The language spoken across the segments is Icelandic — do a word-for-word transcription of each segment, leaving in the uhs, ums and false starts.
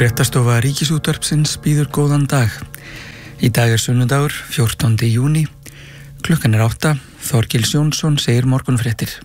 Fréttastofa Ríkisútvarpsins býður góðan dag. Í dag er sunnudagur, fjórtándi júní. Klukkan er átta. Þorgils Jónsson segir morgunfréttir.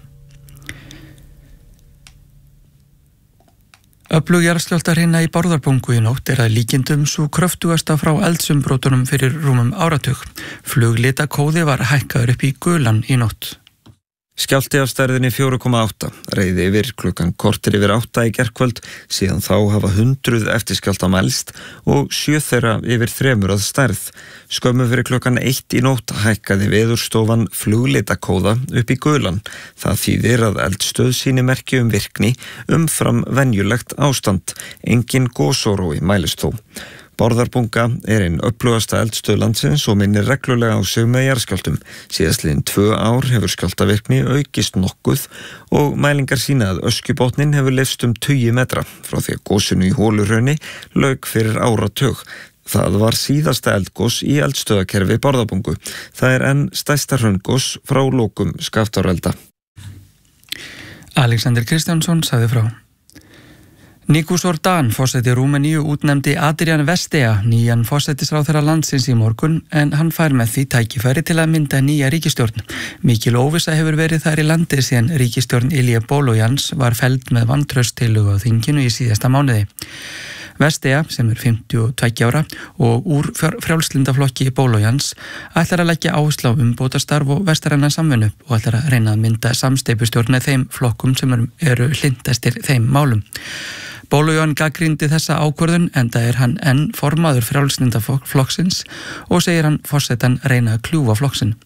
Öflug jarðskjálftahrina í Bárðarbungu í nótt er að líkindum sú kröftugasta frá eldsumbrotunum fyrir rúmum áratug. Fluglitakóði var hækkaður upp í gulan í nótt. Skjálfti af stærðinni fjögur komma átta reiði yfir klukkan korter yfir átta í gærkvöld, síðan þá hafa hundruð eftirskjálfta mælst og sjö þeirra yfir þremur að stærð. Skömmu fyrir klukkan eitt í nótt hækkaði veðurstofan fluglitakóða upp í gulan. Það þýðir að eldstöð sýni merki um virkni umfram venjulegt ástand. Engin gosórói mælist þó. Bárðarbunga er einn öflugasta eldstöð landsins og minnir reglulega á sig með jarðskjálftum. Síðastliðin tvö ár hefur skjálftavirkni aukist nokkuð og mælingar sýna að öskjubotninn hefur leyst um tugi metra frá því að gosinu í Holuhrauni lauk fyrir áratug. Það var síðasta eldgos í eldstöðakerfi Bárðarbungu. Það er enn stærsta hraungos frá lokum Skaftárelda. Alexander Kristjánsson sagði frá. Nikos Ordan, forseti Rúmeníu, útnefndi Adrian Vestea, nýjan forsætisráðherra landsins í morgun, en hann fær með því tækifæri til að mynda nýja ríkisstjórn. Mikil óvissa hefur verið þar í landi síðan ríkisstjórn Ilija Bolojans var felld með vantrauststillögu á þinginu í síðasta mánuði. Vestea, sem er fimmtíu og tveggja ára og úr frjálslindaflokki Bolojans, ætlar að leggja áherslu á umbótastarf og vestræna samvinnu og ætlar að reyna að mynda samsteypustjórn með þeim flokkum sem eru hlindastir þeim málum. Bolojan gagnrýndi þessa ákvörðun enda er hann enn formaður frjálslindaflokksins og segir hann forsetan reyna að kljúfa flokksinn.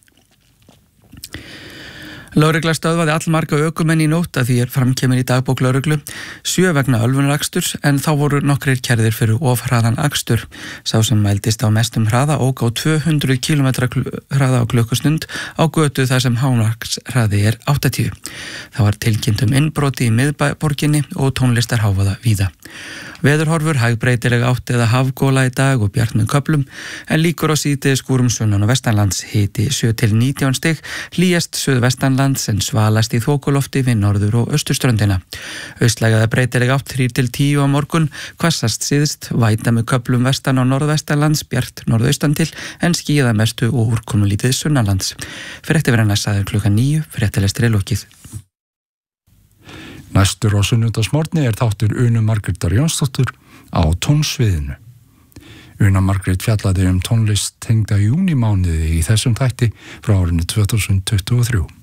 Lögregla stöðvaði allmarga ökumenn í nótt að því er framkemur í dagbók lögreglu, sjö vegna ölvunarakstur en þá voru nokkrir kærðir fyrir ofhraðan akstur. Sá sem mældist á mestum hraða ók á tvö hundruð kílómetra hraða á klukkustund á götu þar sem hámarkshraði er áttatíu. Það var tilkynnt um innbroti í miðborginni og tónlistarháfaða víða. Veðurhorfur hægbreytilega átt eða hafgóla í dag og bjart með köflum en líkur á síðdegis skúrum sunnan og vestanlands, hiti sjö til nítján stig, hlýjast suðvestanlands en svalast í þokulofti við norður og austurströndina. Austlægða breytilega átt þrír til tíu á morgun, hvassast síðst, væta með köflum vestan og norðvestanlands, bjart norðaustan til en skýjað að mestu og úrkomulítið sunnanlands. Fréttir verða næst klukkan níu, fréttalestri lokið. Næstur á sunnudagsmorgni er þáttur Una Margrétar Jónsdóttur á tónsviðinu. Una Margrét fjallaði um tónlist tengda júnímánuði í þessum þætti frá árinu tvö þúsund tuttugu og þrjú.